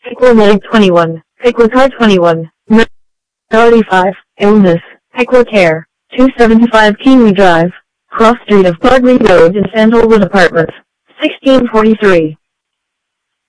Equimag 21, Equicar 21, Melody 5, Illness, Equicare, 275 Kiwi Drive, Cross Street of Bardley Road in Sandalwood Apartments, 1643.